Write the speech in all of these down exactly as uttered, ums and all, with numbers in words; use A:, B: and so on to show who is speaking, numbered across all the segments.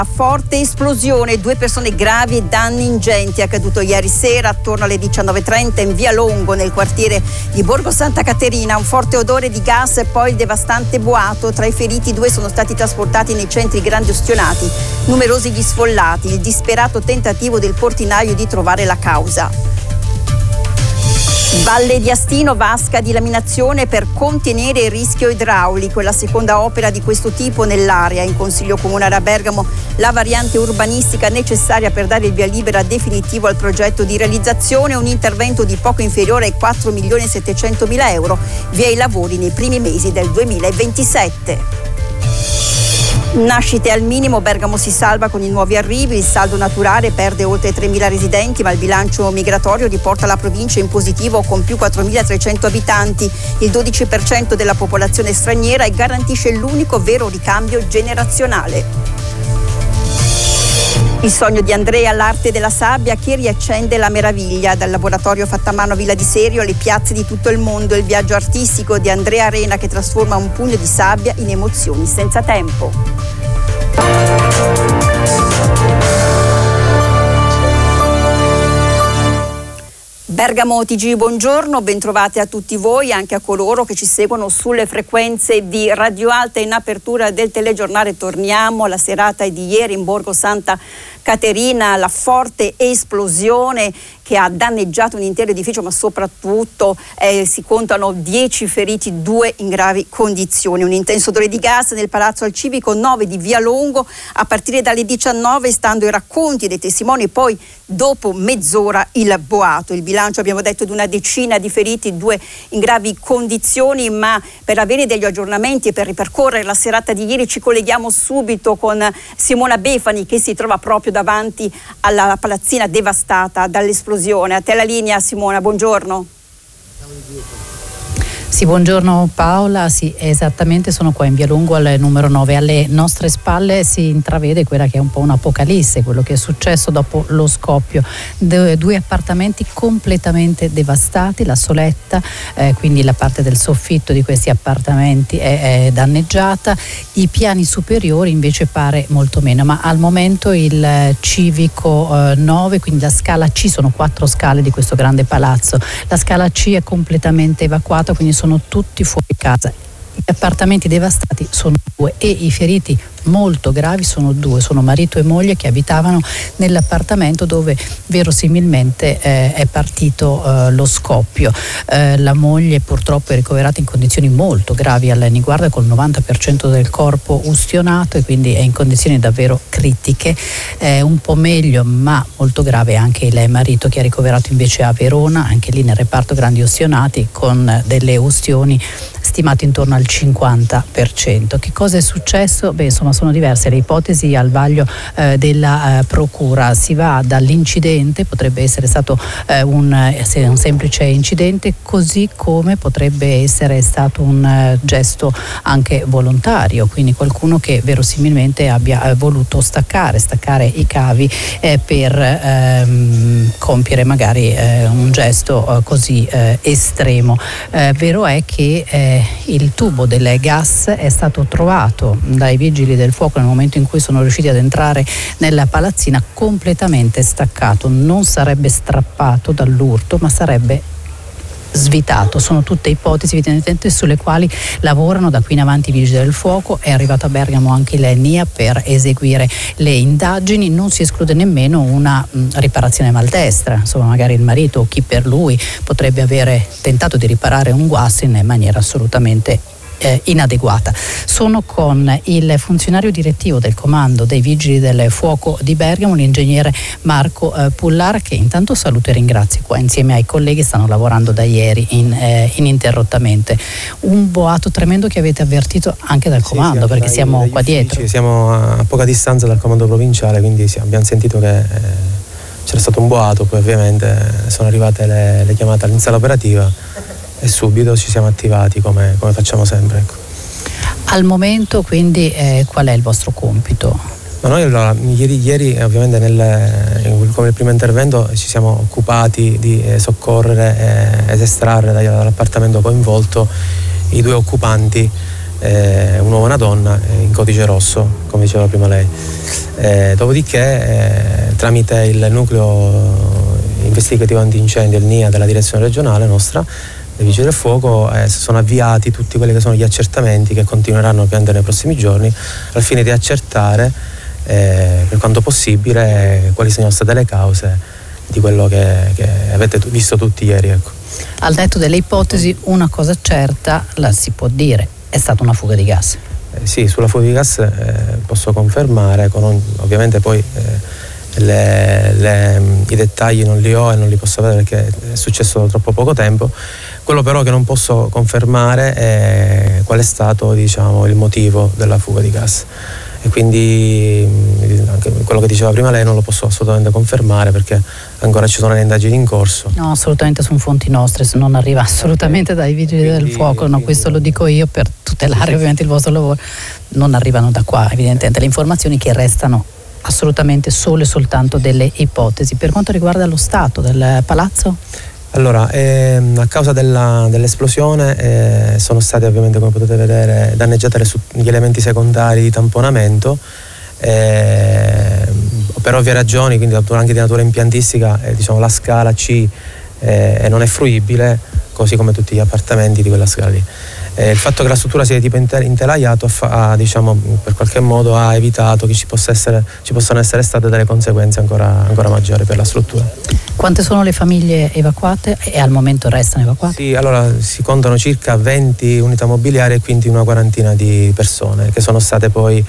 A: Forte esplosione, due persone gravi e danni ingenti. È accaduto ieri sera attorno alle diciannove e trenta in via Longo, nel quartiere di Borgo Santa Caterina. Un forte odore di gas e poi il devastante boato. Tra i feriti due sono stati trasportati nei centri grandi ustionati, numerosi gli sfollati. Il disperato tentativo del portinaio di trovare la causa. Valle di Astino, vasca di laminazione per contenere il rischio idraulico. È la seconda opera di questo tipo nell'area. In Consiglio Comunale a Bergamo la variante urbanistica necessaria per dare il via libera definitivo al progetto di realizzazione, un intervento di poco inferiore ai quattro milioni e settecentomila euro, via i lavori nei primi mesi del duemilaventisette. Nascite al minimo, Bergamo si salva con i nuovi arrivi, il saldo naturale perde oltre tremila residenti, ma il bilancio migratorio riporta la provincia in positivo con più quattromilatrecento abitanti, il dodici per cento della popolazione straniera, e garantisce l'unico vero ricambio generazionale. Il sogno di Andrea, l'arte della sabbia che riaccende la meraviglia. Dal laboratorio fatto a mano a Villa di Serio alle piazze di tutto il mondo, il viaggio artistico di Andrea Arena che trasforma un pugno di sabbia in emozioni senza tempo. Bergamo T G, buongiorno, bentrovati a tutti voi, anche a coloro che ci seguono sulle frequenze di Radio Alta. In apertura del telegiornale torniamo alla serata di ieri in Borgo Santa Caterina, la forte esplosione che ha danneggiato un intero edificio, ma soprattutto eh, si contano dieci feriti, due in gravi condizioni. Un intenso odore di gas nel Palazzo al Civico nove di Via Longo a partire dalle diciannove, stando ai racconti dei testimoni, poi dopo mezz'ora il boato. Il bilancio, abbiamo detto, di una decina di feriti, due in gravi condizioni, ma per avere degli aggiornamenti e per ripercorrere la serata di ieri ci colleghiamo subito con Simona Befani, che si trova proprio davanti alla palazzina devastata dall'esplosione. A te la linea, Simona, buongiorno.
B: Sì, buongiorno Paola, sì, esattamente, sono qua in Via Longo al numero nove. Alle nostre spalle si intravede quella che è un po' un'apocalisse, quello che è successo dopo lo scoppio. De, due appartamenti completamente devastati, la soletta, eh, quindi la parte del soffitto di questi appartamenti è, è danneggiata, i piani superiori invece pare molto meno, ma al momento il Civico eh, nove, quindi la scala C, sono quattro scale di questo grande palazzo, la scala C è completamente evacuata, quindi sono tutti fuori casa. Gli appartamenti devastati sono due e i feriti molto gravi sono due, sono marito e moglie che abitavano nell'appartamento dove verosimilmente eh, è partito eh, lo scoppio. Eh, la moglie purtroppo è ricoverata in condizioni molto gravi alla Niguarda, col novanta per cento del corpo ustionato, e quindi è in condizioni davvero critiche. Eh, un po' meglio ma molto grave anche il marito, che è ricoverato invece a Verona, anche lì nel reparto grandi ustionati, con delle ustioni stimate intorno al cinquanta per cento. Che cosa è successo? Beh, insomma, sono diverse le ipotesi al vaglio eh, della eh, procura. Si va dall'incidente, potrebbe essere stato eh, un, eh, un semplice incidente, così come potrebbe essere stato un eh, gesto anche volontario, quindi qualcuno che verosimilmente abbia eh, voluto staccare, staccare i cavi eh, per ehm, compiere magari eh, un gesto eh, così eh, estremo. Eh, vero è che eh, il tubo del gas è stato trovato dai vigili del fuoco nel momento in cui sono riusciti ad entrare nella palazzina completamente staccato. Non sarebbe strappato dall'urto, ma sarebbe svitato. Sono tutte ipotesi evidentemente sulle quali lavorano da qui in avanti i vigili del fuoco. È arrivato a Bergamo anche il N I A per eseguire le indagini. Non si esclude nemmeno una mh, riparazione maldestra, insomma magari il marito o chi per lui potrebbe avere tentato di riparare un guasto in maniera assolutamente Eh, inadeguata. Sono con il funzionario direttivo del comando dei vigili del fuoco di Bergamo, l'ingegnere Marco eh, Pullar, che intanto saluto e ringrazio. Qua insieme ai colleghi stanno lavorando da ieri in, eh, ininterrottamente. Un boato tremendo che avete avvertito anche dal comando, sì, sì, perché dai, siamo dai qua uffici, dietro.
C: Siamo a poca distanza dal comando provinciale, quindi sì, abbiamo sentito che eh, c'era stato un boato, poi ovviamente sono arrivate le, le chiamate all'insala operativa e subito ci siamo attivati come, come facciamo sempre. Ecco.
B: Al momento quindi eh, qual è il vostro compito?
C: Ma noi allora, ieri, ieri ovviamente nel, come il primo intervento ci siamo occupati di eh, soccorrere eh, ed estrarre dall'appartamento coinvolto i due occupanti eh, un uomo e una donna eh, in codice rosso, come diceva prima lei. Eh, dopodiché eh, tramite il nucleo investigativo antincendio, il N I A della direzione regionale nostra, dei Vigili del Fuoco, eh, sono avviati tutti quelli che sono gli accertamenti che continueranno ovviamente nei prossimi giorni al fine di accertare eh, per quanto possibile eh, quali sono state le cause di quello che, che avete visto tutti ieri. Ecco.
B: Al netto delle ipotesi, una cosa certa la si può dire, è stata una fuga di gas.
C: Eh, sì, sulla fuga di gas eh, posso confermare, con un, ovviamente poi eh, le, le, i dettagli non li ho e non li posso avere perché è successo da troppo poco tempo. Quello però che non posso confermare è qual è stato, diciamo, il motivo della fuga di gas. E quindi anche quello che diceva prima lei non lo posso assolutamente confermare perché ancora ci sono le indagini in corso.
B: No, assolutamente sono fonti nostre, se non arriva assolutamente dai Vigili quindi, del Fuoco, no, questo lo dico io per tutelare ovviamente il vostro lavoro, non arrivano da qua evidentemente le informazioni che restano assolutamente solo e soltanto delle ipotesi. Per quanto riguarda lo stato del palazzo?
C: Allora, ehm, a causa della, dell'esplosione eh, sono stati ovviamente, come potete vedere, danneggiati gli elementi secondari di tamponamento eh, per ovvie ragioni, quindi anche di natura impiantistica, eh, diciamo, la scala C eh, non è fruibile, così come tutti gli appartamenti di quella scala lì. Eh, il fatto che la struttura sia di tipo intelaiato ha, diciamo, per qualche modo ha evitato che ci, possa essere, ci possano essere state delle conseguenze ancora, ancora maggiori per la struttura.
B: Quante sono le famiglie evacuate e al momento restano evacuate?
C: Sì, allora si contano circa venti unità mobiliari e quindi una quarantina di persone che sono state poi,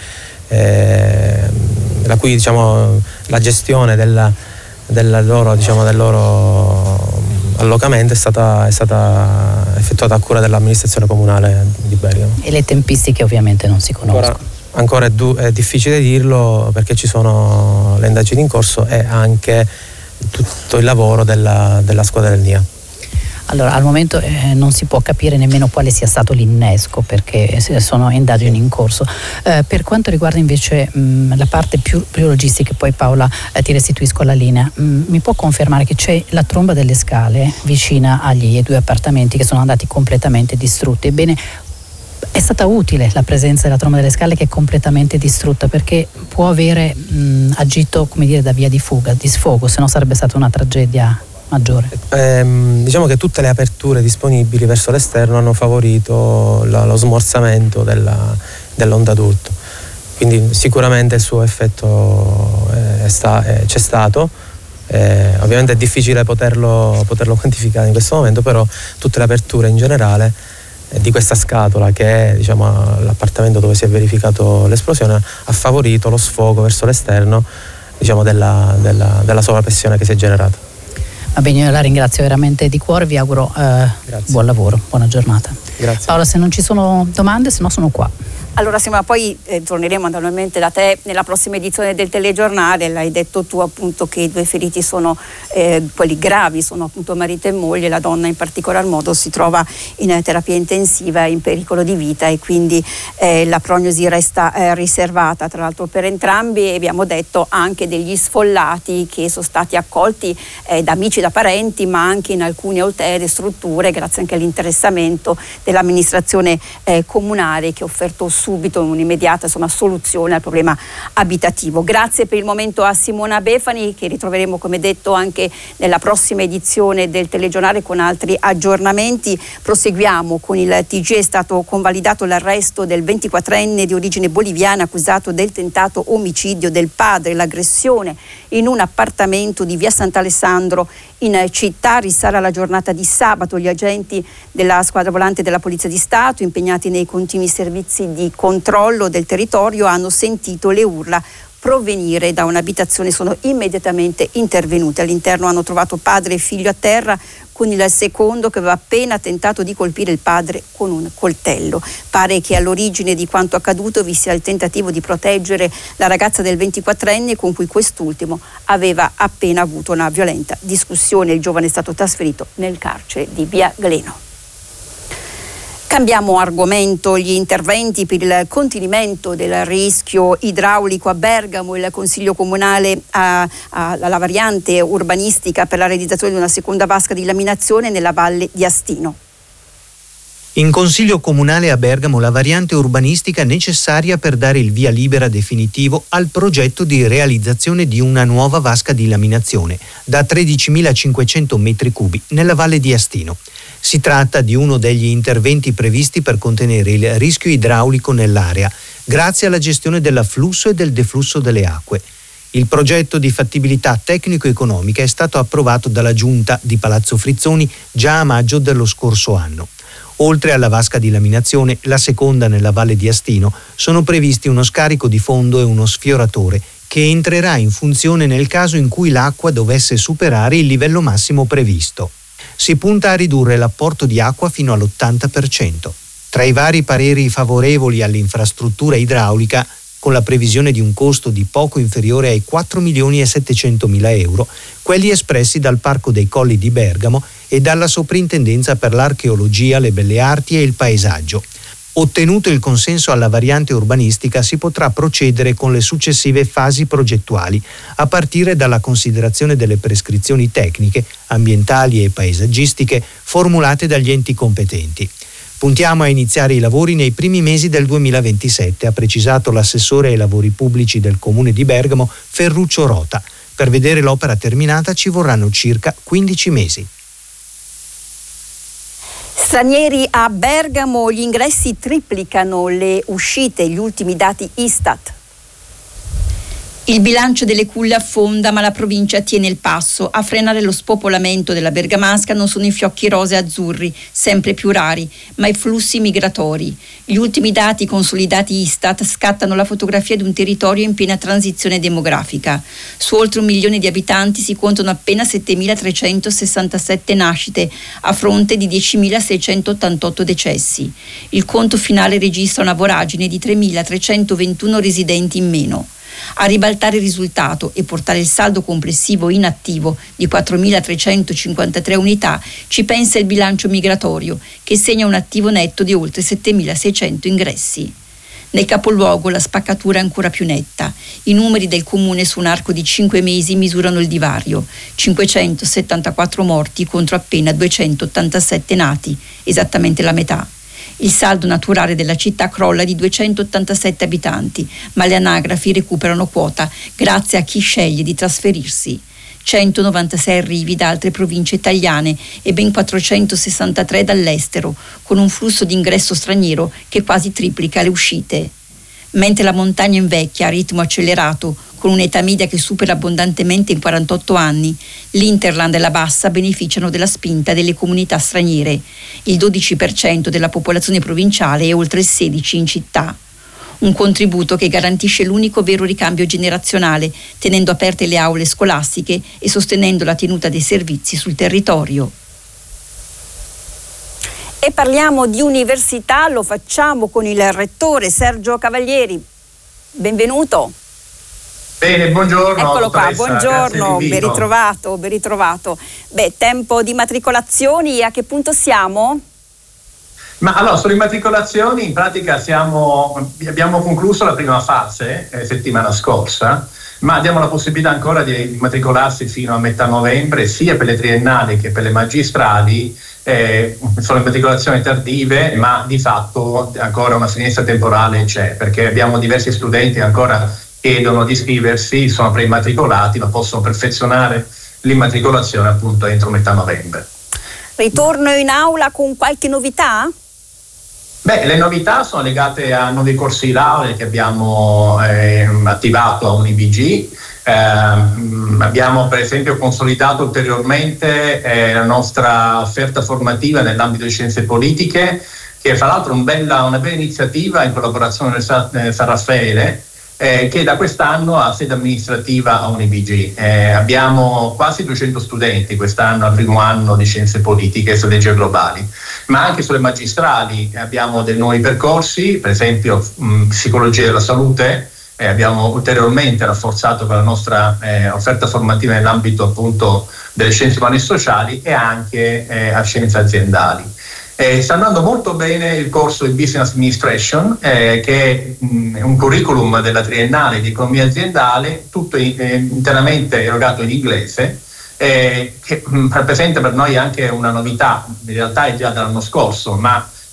C: eh, la cui diciamo, la gestione della, della loro, diciamo, del loro allocamento è stata, è stata effettuata a cura dell'amministrazione comunale di Bergamo.
B: E le tempistiche ovviamente non si conoscono?
C: Ancora, ancora è, du- è difficile dirlo perché ci sono le indagini in corso e anche tutto il lavoro della, della squadra del N I A.
B: Allora, al momento eh, non si può capire nemmeno quale sia stato l'innesco perché sono indagini in corso. Eh, per quanto riguarda invece mh, la parte più, più logistica, poi Paola eh, ti restituisco la linea, mh, mi può confermare che c'è la tromba delle scale vicina agli due appartamenti che sono andati completamente distrutti? Ebbene, è stata utile la presenza della tromba delle scale che è completamente distrutta perché può avere mh, agito, come dire, da via di fuga, di sfogo, se no sarebbe stata una tragedia maggiore.
C: Eh, diciamo che tutte le aperture disponibili verso l'esterno hanno favorito la, lo smorzamento della, dell'onda d'urto, quindi sicuramente il suo effetto eh, è sta, eh, c'è stato. Eh, ovviamente è difficile poterlo, poterlo quantificare in questo momento, però tutte le aperture in generale di questa scatola, che è, diciamo, l'appartamento dove si è verificato l'esplosione, ha favorito lo sfogo verso l'esterno, diciamo, della, della, della sovrappressione che si è generata.
B: Va bene, io la ringrazio veramente di cuore, vi auguro eh, buon lavoro, buona giornata.
C: Grazie.
B: Paola, se non ci sono domande, se no sono qua.
A: Allora Simona, poi eh, torneremo naturalmente da te nella prossima edizione del telegiornale. L'hai detto tu appunto che i due feriti sono eh, quelli gravi, sono appunto marito e moglie, la donna in particolar modo si trova in eh, terapia intensiva, in pericolo di vita e quindi eh, la prognosi resta eh, riservata tra l'altro per entrambi e abbiamo detto anche degli sfollati che sono stati accolti eh, da amici, da parenti, ma anche in alcune altere strutture grazie anche all'interessamento dell'amministrazione eh, comunale che ha offerto subito un'immediata insomma, soluzione al problema abitativo. Grazie per il momento a Simona Befani che ritroveremo come detto anche nella prossima edizione del telegiornale con altri aggiornamenti. Proseguiamo con il T G. È stato convalidato l'arresto del ventiquattrenne di origine boliviana accusato del tentato omicidio del padre, l'aggressione in un appartamento di via Sant'Alessandro in città. Risale alla giornata di sabato. Gli agenti della squadra volante della Polizia di Stato impegnati nei continui servizi di controllo del territorio hanno sentito le urla provenire da un'abitazione, sono immediatamente intervenute. All'interno hanno trovato padre e figlio a terra con il secondo che aveva appena tentato di colpire il padre con un coltello. Pare che all'origine di quanto accaduto vi sia il tentativo di proteggere la ragazza del ventiquattrenne con cui quest'ultimo aveva appena avuto una violenta discussione. Il giovane è stato trasferito nel carcere di Via Gleno. Cambiamo argomento, gli interventi per il contenimento del rischio idraulico a Bergamo. Il Consiglio Comunale ha, ha la variante urbanistica per la realizzazione di una seconda vasca di laminazione nella valle di Astino.
D: In Consiglio Comunale a Bergamo la variante urbanistica necessaria per dare il via libera definitivo al progetto di realizzazione di una nuova vasca di laminazione da tredicimilacinquecento metri cubi nella Valle di Astino. Si tratta di uno degli interventi previsti per contenere il rischio idraulico nell'area, grazie alla gestione dell'afflusso e del deflusso delle acque. Il progetto di fattibilità tecnico-economica è stato approvato dalla Giunta di Palazzo Frizzoni già a maggio dello scorso anno. Oltre alla vasca di laminazione, la seconda nella Valle di Astino, sono previsti uno scarico di fondo e uno sfioratore che entrerà in funzione nel caso in cui l'acqua dovesse superare il livello massimo previsto. Si punta a ridurre l'apporto di acqua fino all'ottanta per cento. Tra i vari pareri favorevoli all'infrastruttura idraulica, con la previsione di un costo di poco inferiore ai quattro milioni e settecentomila euro, quelli espressi dal Parco dei Colli di Bergamo e dalla Soprintendenza per l'Archeologia, le Belle Arti e il Paesaggio. Ottenuto il consenso alla variante urbanistica, si potrà procedere con le successive fasi progettuali, a partire dalla considerazione delle prescrizioni tecniche, ambientali e paesaggistiche formulate dagli enti competenti. Puntiamo a iniziare i lavori nei primi mesi del duemilaventisette, ha precisato l'assessore ai lavori pubblici del Comune di Bergamo, Ferruccio Rota. Per vedere l'opera terminata ci vorranno circa quindici mesi.
A: Stranieri a Bergamo, gli ingressi triplicano le uscite, gli ultimi dati Istat. Il bilancio delle culle affonda, ma la provincia tiene il passo. A frenare lo spopolamento della Bergamasca non sono i fiocchi rosei e azzurri, sempre più rari, ma i flussi migratori. Gli ultimi dati consolidati Istat scattano la fotografia di un territorio in piena transizione demografica. Su oltre un milione di abitanti si contano appena settemilatrecentosessantasette nascite, a fronte di diecimilaseicentottantotto decessi. Il conto finale registra una voragine di tremilatrecentoventuno residenti in meno. A ribaltare il risultato e portare il saldo complessivo in attivo di quattromilatrecentocinquantatré unità ci pensa il bilancio migratorio, che segna un attivo netto di oltre settemilaseicento ingressi. Nel capoluogo la spaccatura è ancora più netta. I numeri del comune su un arco di cinque mesi misurano il divario: cinquecentosettantaquattro morti contro appena duecentottantasette nati, esattamente la metà. Il saldo naturale della città crolla di duecentottantasette abitanti, ma le anagrafi recuperano quota grazie a chi sceglie di trasferirsi. centonovantasei arrivi da altre province italiane e ben quattrocentosessantatré dall'estero, con un flusso di ingresso straniero che quasi triplica le uscite. Mentre la montagna invecchia a ritmo accelerato, con un'età media che supera abbondantemente i quarantotto anni, l'Interland e la Bassa beneficiano della spinta delle comunità straniere. Il dodici per cento della popolazione provinciale e oltre il sedici per cento in città. Un contributo che garantisce l'unico vero ricambio generazionale, tenendo aperte le aule scolastiche e sostenendo la tenuta dei servizi sul territorio. E parliamo di università, lo facciamo con il rettore Sergio Cavalieri. Benvenuto.
E: Bene, buongiorno.
A: Eccolo qua, buongiorno, ben ritrovato, ben ritrovato. Beh, tempo di matricolazioni, a che punto siamo?
E: Ma allora, sulle immatricolazioni in pratica siamo, abbiamo concluso la prima fase eh, settimana scorsa, ma abbiamo la possibilità ancora di matricolarsi fino a metà novembre, sia per le triennali che per le magistrali. Eh, sono immatricolazioni tardive, ma di fatto ancora una finestra temporale c'è, perché abbiamo diversi studenti che ancora chiedono di iscriversi, sono preimmatricolati, ma possono perfezionare l'immatricolazione appunto entro metà novembre.
A: Ritorno in aula con qualche novità?
E: Beh, le novità sono legate a nuovi corsi di laurea che abbiamo eh, attivato a UniBG. Eh, abbiamo per esempio consolidato ulteriormente eh, la nostra offerta formativa nell'ambito di scienze politiche, che fra l'altro un bella, una bella iniziativa in collaborazione con San Raffaele, eh, che da quest'anno ha sede amministrativa a UniBG. Eh, abbiamo quasi duecento studenti quest'anno al primo anno di scienze politiche e strategie globali, ma anche sulle magistrali abbiamo dei nuovi percorsi, per esempio mh, psicologia della salute. Eh, abbiamo ulteriormente rafforzato con la nostra eh, offerta formativa nell'ambito appunto delle scienze umane e sociali e anche eh, a scienze aziendali. Eh, sta andando molto bene il corso di Business Administration, eh, che è mh, un curriculum della triennale di economia aziendale, tutto in, eh, interamente erogato in inglese, eh, che mh, rappresenta per noi anche una novità, in realtà è già dall'anno scorso, ma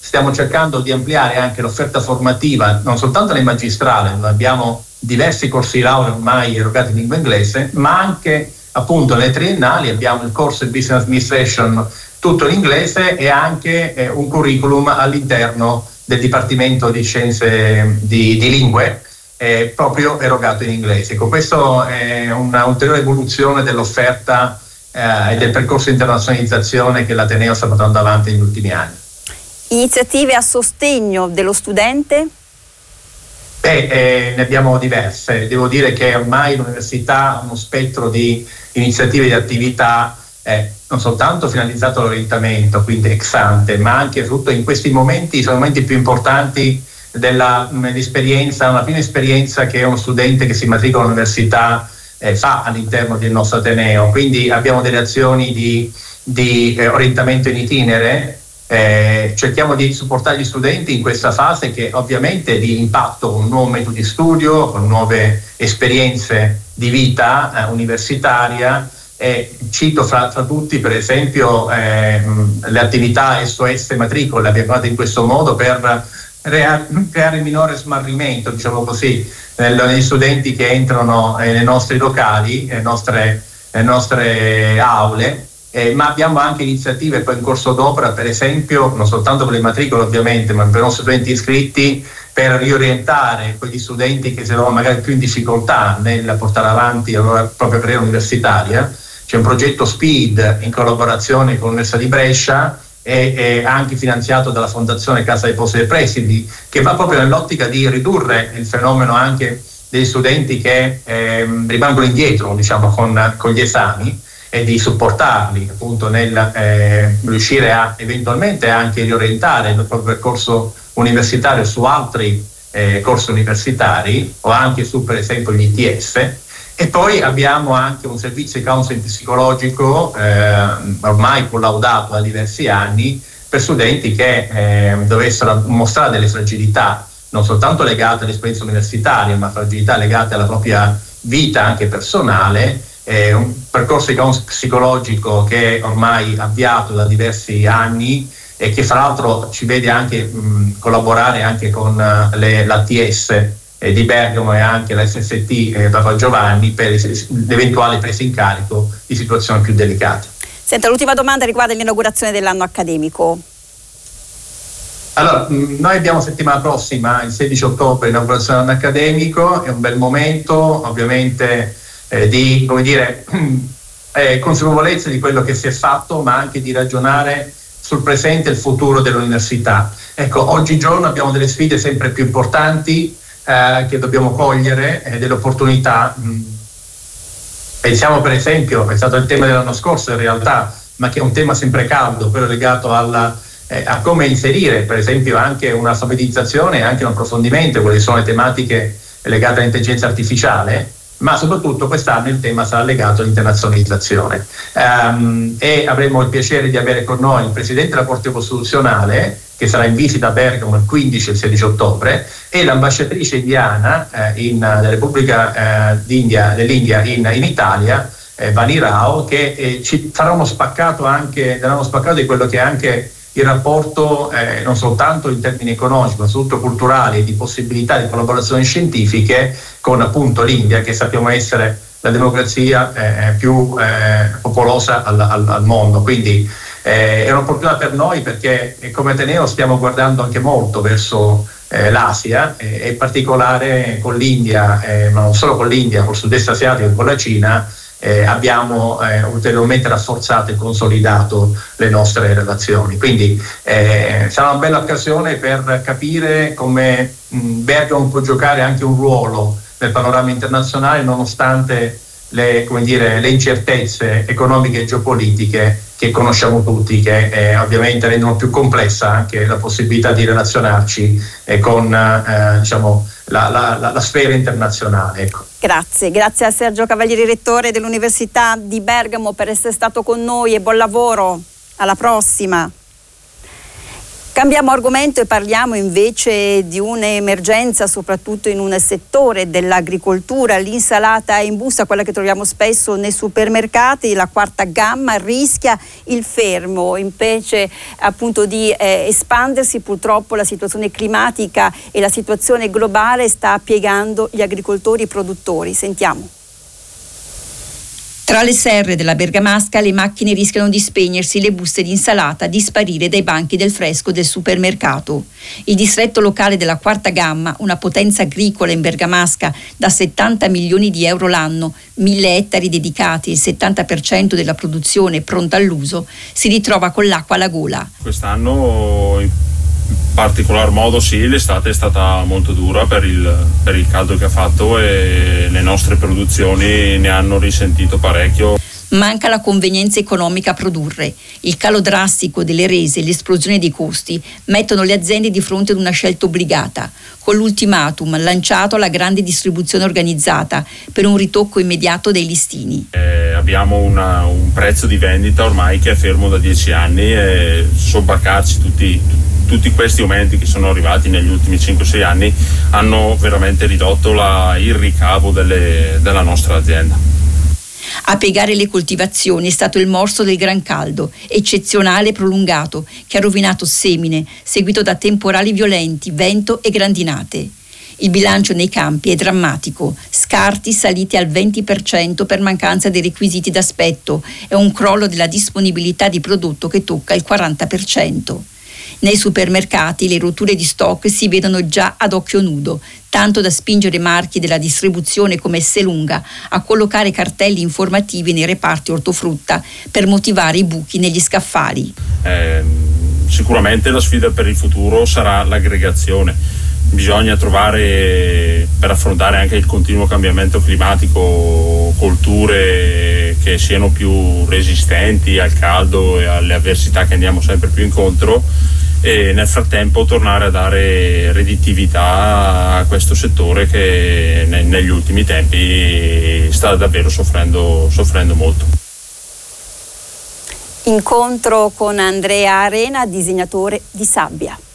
E: stiamo cercando di ampliare anche l'offerta formativa, non soltanto nel magistrale, dove abbiamo diversi corsi laurea ormai erogati in lingua inglese, ma anche appunto nelle triennali abbiamo il corso di Business Administration tutto in inglese e anche eh, un curriculum all'interno del Dipartimento di Scienze di, di Lingue eh, proprio erogato in inglese. Ecco, questo è una ulteriore evoluzione dell'offerta eh, e del percorso di internazionalizzazione che l'Ateneo sta portando avanti negli ultimi anni.
A: Iniziative a sostegno dello studente?
E: Beh, eh, ne abbiamo diverse. Devo dire che ormai l'università ha uno spettro di iniziative e di attività eh, non soltanto finalizzato all'orientamento, quindi ex ante, ma anche frutto in questi momenti, sono i momenti più importanti dell'esperienza, una prima esperienza che uno studente che si matricola all'università eh, fa all'interno del nostro Ateneo. Quindi abbiamo delle azioni di, di eh, orientamento in itinere. Eh, cerchiamo di supportare gli studenti in questa fase che ovviamente è di impatto con un nuovo metodo di studio, con nuove esperienze di vita eh, universitaria. Eh, cito fra, fra tutti per esempio eh, le attività S O S matricole, abbiamo fatto in questo modo per rea- creare minore smarrimento, diciamo così, negli studenti che entrano eh, nei nostri locali, nelle nostre, nelle nostre aule. Eh, ma abbiamo anche iniziative poi in corso d'opera, per esempio non soltanto per le matricole ovviamente, ma per i nostri studenti iscritti, per riorientare quegli studenti che si trovano magari più in difficoltà nel portare avanti la loro propria carriera universitaria. C'è un progetto SPEED in collaborazione con l'Università di Brescia e, e anche finanziato dalla Fondazione Cassa Depositi e Prestiti, che va proprio nell'ottica di ridurre il fenomeno anche degli studenti che eh, rimangono indietro, diciamo, con, con gli esami, e di supportarli appunto nel eh, riuscire a eventualmente anche riorientare il proprio percorso universitario su altri eh, corsi universitari o anche su per esempio gli I T S. E poi abbiamo anche un servizio di counseling psicologico eh, ormai collaudato da diversi anni per studenti che eh, dovessero mostrare delle fragilità non soltanto legate all'esperienza universitaria, ma fragilità legate alla propria vita anche personale. È un percorso di counseling psicologico che è ormai avviato da diversi anni e che fra l'altro ci vede anche mh, collaborare ange con uh, le, l'A T S eh, di Bergamo e anche la S S T eh, Papa Giovanni per l'eventuale presa in carico di situazioni più delicate.
A: Senta, l'ultima domanda riguarda l'inaugurazione dell'anno accademico.
E: Allora, mh, noi abbiamo settimana prossima, il sedici ottobre, l'inaugurazione dell'anno accademico, è un bel momento, ovviamente Eh, di come dire, eh, consapevolezza di quello che si è fatto, ma anche di ragionare sul presente e il futuro dell'università. Ecco, oggigiorno abbiamo delle sfide sempre più importanti eh, che dobbiamo cogliere, eh, delle opportunità. Pensiamo per esempio, è stato il tema dell'anno scorso in realtà, ma che è un tema sempre caldo, quello legato alla, eh, a come inserire per esempio anche un'alfabetizzazione e anche un approfondimento, quelle sono le tematiche legate all'intelligenza artificiale. Ma soprattutto quest'anno il tema sarà legato all'internazionalizzazione um, e avremo il piacere di avere con noi il Presidente della Corte Costituzionale, che sarà in visita a Bergamo il quindici e il sedici ottobre, e l'ambasciatrice indiana eh, in, della Repubblica eh, d'India, dell'India in, in Italia, eh, Vani Rao, che eh, ci farà uno spaccato anche, darà uno spaccato di quello che è anche il rapporto eh, non soltanto in termini economici, ma soprattutto culturali e di possibilità di collaborazioni scientifiche con appunto l'India, che sappiamo essere la democrazia eh, più eh, popolosa al, al, al mondo. Quindi eh, è un'opportunità per noi, perché eh, come Ateneo stiamo guardando anche molto verso eh, l'Asia eh, e in particolare con l'India, eh, ma non solo con l'India, col sud-est asiatico e con la Cina. Eh, abbiamo eh, ulteriormente rafforzato e consolidato le nostre relazioni. Quindi eh, sarà una bella occasione per capire come mh, Bergamo può giocare anche un ruolo nel panorama internazionale, nonostante le, come dire, le incertezze economiche e geopolitiche che conosciamo tutti, che eh, ovviamente rendono più complessa anche la possibilità di relazionarci eh, con eh, diciamo, la, la, la, la sfera internazionale. Ecco.
A: Grazie, grazie a Sergio Cavalieri, rettore dell'Università di Bergamo, per essere stato con noi e buon lavoro. Alla prossima. Cambiamo argomento e parliamo invece di un'emergenza soprattutto in un settore dell'agricoltura. L'insalata in busta, quella che troviamo spesso nei supermercati, la quarta gamma, rischia il fermo invece appunto di eh, espandersi. Purtroppo la situazione climatica e la situazione globale sta piegando gli agricoltori e i produttori. Sentiamo. Tra le serre della Bergamasca le macchine rischiano di spegnersi, le buste di insalata di sparire dai banchi del fresco del supermercato. Il distretto locale della quarta gamma, una potenza agricola in Bergamasca da settanta milioni di euro l'anno, mille ettari dedicati e il settanta per cento della produzione pronta all'uso, si ritrova con l'acqua alla gola.
F: Quest'anno in particolar modo sì, l'estate è stata molto dura per il, per il caldo che ha fatto e le nostre produzioni ne hanno risentito parecchio.
A: Manca la convenienza economica a produrre. Il calo drastico delle rese e l'esplosione dei costi mettono le aziende di fronte ad una scelta obbligata, con l'ultimatum lanciato alla grande distribuzione organizzata per un ritocco immediato dei listini.
F: Eh, abbiamo una, un prezzo di vendita ormai che è fermo da dieci anni e sobbarcarci tutti, tutti questi aumenti che sono arrivati negli ultimi cinque sei anni hanno veramente ridotto la, il ricavo delle, della nostra azienda.
A: A piegare le coltivazioni è stato il morso del gran caldo, eccezionale e prolungato, che ha rovinato semine, seguito da temporali violenti, vento e grandinate. Il bilancio nei campi è drammatico, scarti saliti al venti per cento per mancanza dei requisiti d'aspetto e un crollo della disponibilità di prodotto che tocca il quaranta per cento. Nei supermercati le rotture di stock si vedono già ad occhio nudo, tanto da spingere marchi della distribuzione come Esselunga a collocare cartelli informativi nei reparti ortofrutta per motivare i buchi negli scaffali.
F: Eh, sicuramente la sfida per il futuro sarà l'aggregazione. Bisogna trovare, per affrontare anche il continuo cambiamento climatico, colture che siano più resistenti al caldo e alle avversità che andiamo sempre più incontro, e nel frattempo tornare a dare redditività a questo settore che ne, negli ultimi tempi sta davvero soffrendo, soffrendo molto.
A: Incontro con Andrea Arena, disegnatore di sabbia.